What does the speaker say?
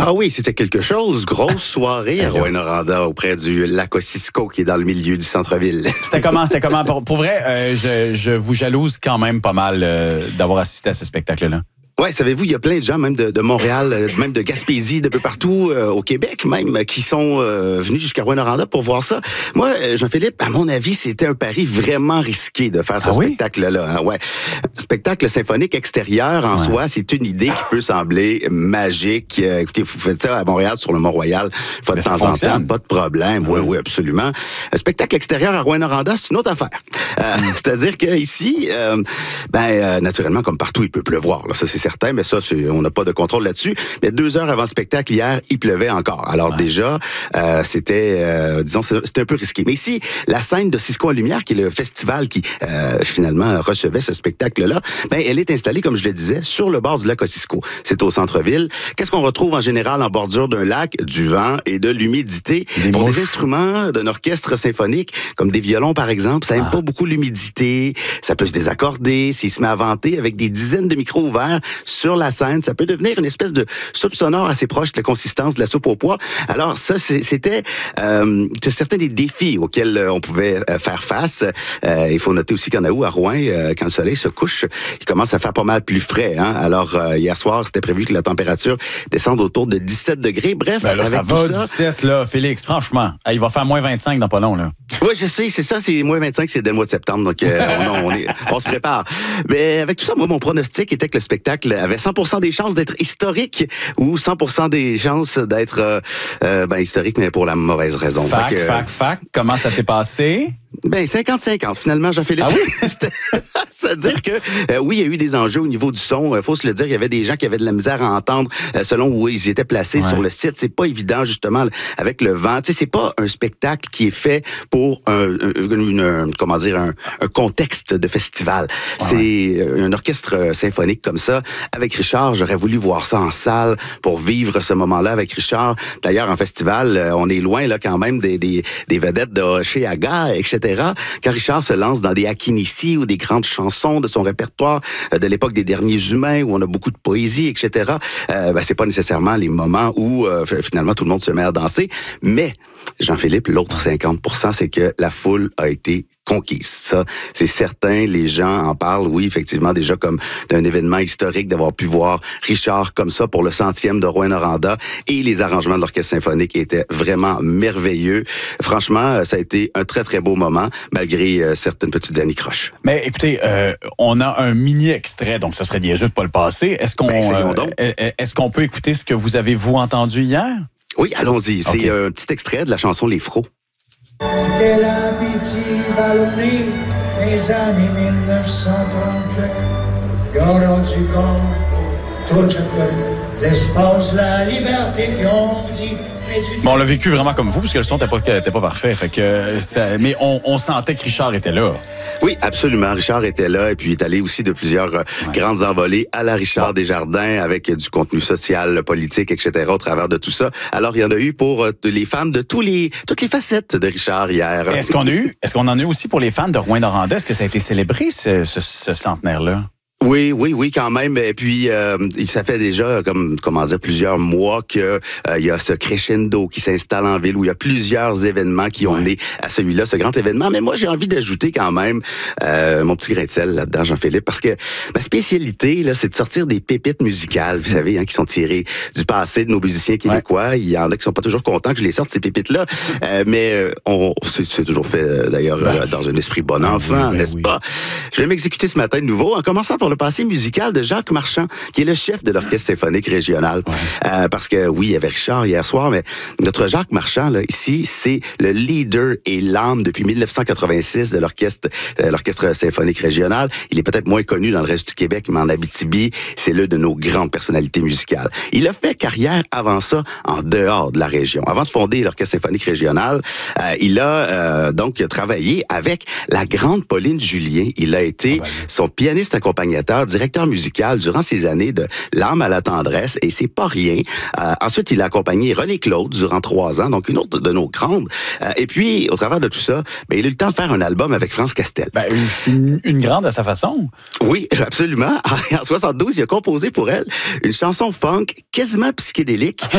Ah oui, c'était quelque chose. Grosse soirée à Rouyn-Noranda auprès du lac Ossisco qui est dans le milieu du centre-ville. C'était comment? Pour vrai, je vous jalouse quand même pas mal d'avoir assisté à ce spectacle-là. Ouais, savez-vous, il y a plein de gens, même de Montréal, même de Gaspésie, de peu partout au Québec même, qui sont venus jusqu'à Rouyn-Noranda pour voir ça. Moi, Jean-Philippe, à mon avis, c'était un pari vraiment risqué de faire ce spectacle-là. Hein? Ouais. Spectacle symphonique extérieur en soi, c'est une idée qui peut sembler magique. Écoutez, vous faites ça à Montréal sur le Mont-Royal, de temps en temps, pas de problème. Oui, absolument. Un spectacle extérieur à Rouyn-Noranda, c'est une autre affaire. C'est-à-dire qu'ici, naturellement, comme partout, il peut pleuvoir. Là, ça, c'est certain, mais ça, on n'a pas de contrôle là-dessus. Mais 2 heures avant le spectacle, hier, il pleuvait encore. Alors déjà, c'était un peu risqué. Mais ici, la scène de Cisco en Lumière, qui est le festival qui, finalement, recevait ce spectacle-là, elle est installée, comme je le disais, sur le bord du lac Ossisco. C'est au centre-ville. Qu'est-ce qu'on retrouve en général en bordure d'un lac? Du vent et de l'humidité. Pour des instruments d'un orchestre symphonique, comme des violons, par exemple, ça n'aime pas beaucoup l'humidité. Ça peut se désaccorder. S'il se met à vanter avec des dizaines de micros ouverts sur la scène, ça peut devenir une espèce de soupe sonore assez proche de la consistance de la soupe au pois. Alors ça, c'était certains des défis auxquels on pouvait faire face. Il faut noter aussi qu'en août, à Rouen, quand le soleil se couche, il commence à faire pas mal plus frais. Hein? Alors hier soir, c'était prévu que la température descende autour de 17 degrés. Bref, là, avec ça tout va, 17, là, Félix, franchement. Il va faire moins 25 dans pas long, là. Oui, je sais, c'est ça, c'est moins 25, c'est dès le mois de septembre, donc on se prépare. Mais avec tout ça, moi, mon pronostic était que le spectacle avait 100% des chances d'être historique ou 100% des chances d'être historique, mais pour la mauvaise raison. Fac. Comment ça s'est passé? 50-50, finalement, Jean-Philippe. Ah oui? C'est-à-dire que, oui, il y a eu des enjeux au niveau du son. Faut se le dire, il y avait des gens qui avaient de la misère à entendre selon où ils étaient placés sur le site. C'est pas évident, justement, avec le vent. Tu sais, c'est pas un spectacle qui est fait pour un contexte de festival. C'est un orchestre symphonique comme ça. Avec Richard, j'aurais voulu voir ça en salle pour vivre ce moment-là avec Richard. D'ailleurs, en festival, on est loin, là, quand même, des vedettes de Hoché Aga, etc. Quand Richard se lance dans des Akinissi ou des grandes chansons de son répertoire de l'époque des Derniers Humains où on a beaucoup de poésie, etc., c'est pas nécessairement les moments où finalement tout le monde se met à danser. Mais, Jean-Philippe, l'autre 50%, c'est que la foule a été conquise. Ça, c'est certain, les gens en parlent, oui, effectivement, déjà comme d'un événement historique d'avoir pu voir Richard comme ça pour le 100e de Rouyn-Noranda, et les arrangements de l'orchestre symphonique étaient vraiment merveilleux. Franchement, ça a été un très, très beau moment, malgré certaines petites anicroches. Mais écoutez, on a un mini-extrait, donc ce serait niaiseux de pas le passer. Est-ce qu'on peut écouter ce que vous avez, vous, entendu hier? Oui, allons-y. C'est un petit extrait de la chanson Les Frots. C'était la pitié ballonnée des années 1938. Il y aura du corps pour toute l'espace, la liberté qui ont dit. On l'a vécu vraiment comme vous, parce que le son n'était pas parfait. Mais on sentait que Richard était là. Oui, absolument. Richard était là et puis il est allé aussi de plusieurs grandes envolées à la Richard Desjardins avec du contenu social, politique, etc. au travers de tout ça. Alors, il y en a eu pour les fans de toutes les facettes de Richard hier. Est-ce qu'on en a eu aussi pour les fans de Rouyn-Noranda? Est-ce que ça a été célébré, ce centenaire-là? Oui, quand même. Et puis, ça fait déjà, plusieurs mois que il y a ce crescendo qui s'installe en ville où il y a plusieurs événements qui ont né à celui-là, ce grand événement. Mais moi, j'ai envie d'ajouter quand même mon petit grain de sel là-dedans, Jean-Philippe, parce que ma spécialité, là, c'est de sortir des pépites musicales, vous savez, qui sont tirées du passé de nos musiciens québécois. Ouais. Il y en a qui sont pas toujours contents que je les sorte, ces pépites-là. Mais c'est toujours fait, d'ailleurs, dans un esprit bon enfant, n'est-ce pas? Je vais m'exécuter ce matin de nouveau, en commençant par le passé musical de Jacques Marchand, qui est le chef de l'Orchestre symphonique régional. Parce que, oui, il y avait Richard hier soir, mais notre Jacques Marchand, là, ici, c'est le leader et l'âme depuis 1986 de l'Orchestre symphonique régional. Il est peut-être moins connu dans le reste du Québec, mais en Abitibi, c'est l'une de nos grandes personnalités musicales. Il a fait carrière avant ça en dehors de la région. Avant de fonder l'Orchestre symphonique régional, il a donc travaillé avec la grande Pauline Julien. Il a été son pianiste accompagnateur, directeur musical durant ces années de l'âme à la tendresse, et c'est pas rien. Ensuite, il a accompagné René Claude durant 3 ans, donc une autre de nos grandes. Et puis, au travers de tout ça, il a eu le temps de faire un album avec France Castel. Une grande à sa façon. Oui, absolument. En 72, il a composé pour elle une chanson funk quasiment psychédélique